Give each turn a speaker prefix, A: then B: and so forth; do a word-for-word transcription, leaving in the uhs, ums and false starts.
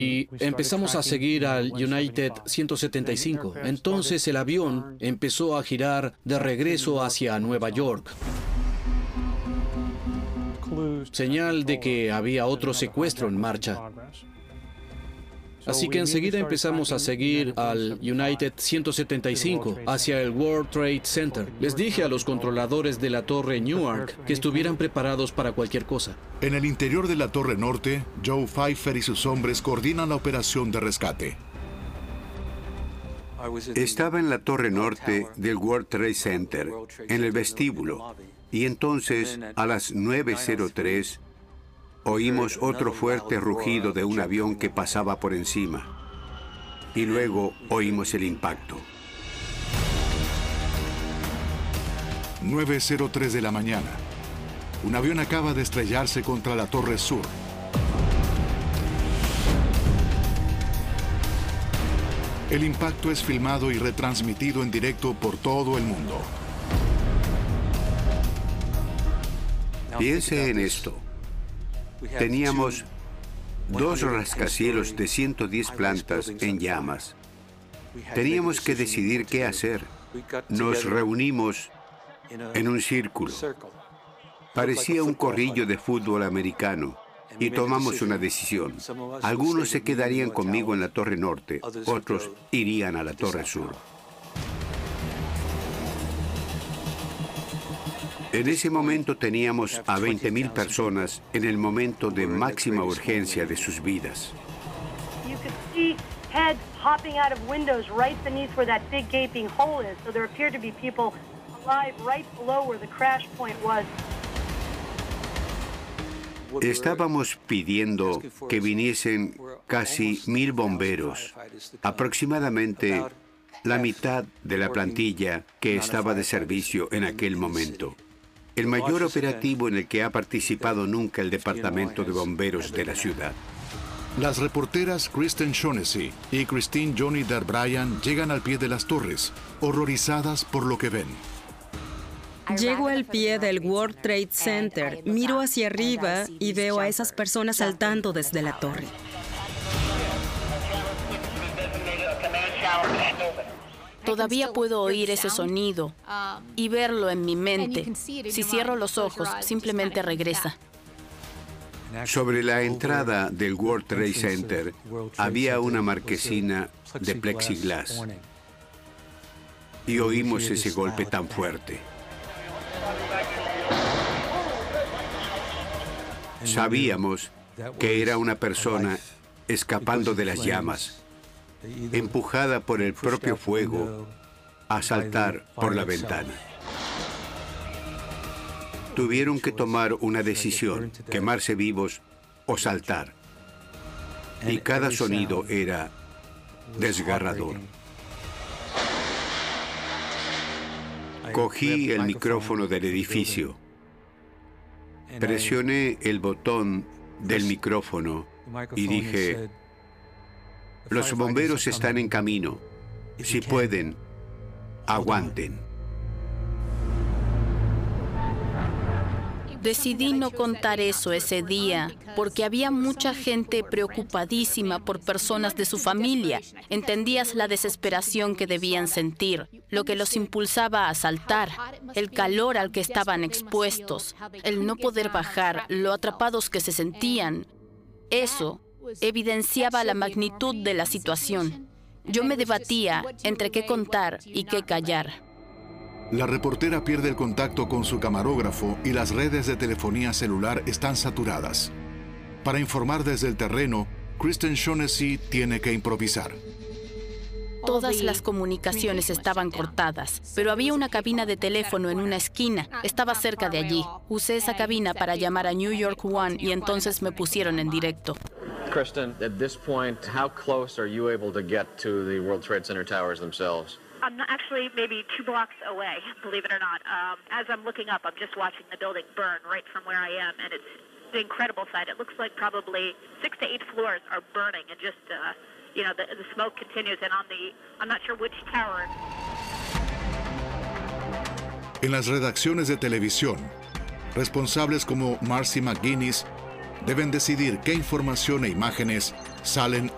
A: y empezamos a seguir al United ciento setenta y cinco. Entonces el avión empezó a girar de regreso hacia Nueva York. Señal de que había otro secuestro en marcha. Así que enseguida empezamos a seguir al United ciento setenta y cinco hacia el World Trade Center. Les dije a los controladores de la torre Newark que estuvieran preparados para cualquier cosa.
B: En el interior de la torre norte, Joe Pfeiffer y sus hombres coordinan la operación de rescate.
C: Estaba en la torre norte del World Trade Center, en el vestíbulo, y entonces, a las nueve cero tres, oímos otro fuerte rugido de un avión que pasaba por encima. Y luego oímos el impacto.
B: nueve cero tres de la mañana. Un avión acaba de estrellarse contra la Torre Sur. El impacto es filmado y retransmitido en directo por todo el mundo.
C: Piense en esto. Teníamos dos rascacielos de ciento diez plantas en llamas. Teníamos que decidir qué hacer. Nos reunimos en un círculo. Parecía un corrillo de fútbol americano y tomamos una decisión. Algunos se quedarían conmigo en la Torre Norte, otros irían a la Torre Sur. En ese momento teníamos a veinte mil personas en el momento de máxima urgencia de sus vidas. Estábamos pidiendo que viniesen casi mil bomberos, aproximadamente la mitad de la plantilla que estaba de servicio en aquel momento. El mayor operativo en el que ha participado nunca el Departamento de Bomberos de la ciudad.
B: Las reporteras Kristen Shaughnessy y Christine Johnny Der Bryan llegan al pie de las torres, horrorizadas por lo que ven.
D: Llego al pie del World Trade Center, miro hacia arriba y veo a esas personas saltando desde la torre.
E: Todavía puedo oír ese sonido y verlo en mi mente. Si cierro los ojos, simplemente regresa.
C: Sobre la entrada del World Trade Center había una marquesina de plexiglas y oímos ese golpe tan fuerte. Sabíamos que era una persona escapando de las llamas, empujada por el propio fuego a saltar por la ventana. Tuvieron que tomar una decisión, quemarse vivos o saltar. Y cada sonido era desgarrador. Cogí el micrófono del edificio. Presioné el botón del micrófono y dije: los bomberos están en camino. Si pueden, aguanten.
E: Decidí no contar eso ese día porque había mucha gente preocupadísima por personas de su familia. Entendías la desesperación que debían sentir, lo que los impulsaba a saltar, el calor al que estaban expuestos, el no poder bajar, lo atrapados que se sentían. Eso evidenciaba la magnitud de la situación. Yo me debatía entre qué contar y qué callar.
B: La reportera pierde el contacto con su camarógrafo y las redes de telefonía celular están saturadas. Para informar desde el terreno, Kristen Shaughnessy tiene que improvisar.
E: Todas las comunicaciones estaban cortadas, pero había una cabina de teléfono en una esquina. Estaba cerca de allí. Usé esa cabina para llamar a New York One y entonces me pusieron en directo.
F: Kristen, at this point, how close are you able to get to the World Trade Center towers themselves?
G: I'm actually maybe two blocks away, believe it or not. Um, as I'm looking up, I'm just watching the building burn right from where I am, and it's an incredible sight. It looks like probably six to eight floors are burning, and just, uh, you know, the, the smoke continues, and on the, I'm not sure which tower.
B: En las redacciones de televisión, responsables como Marcy McGuinness deben decidir qué información e imágenes salen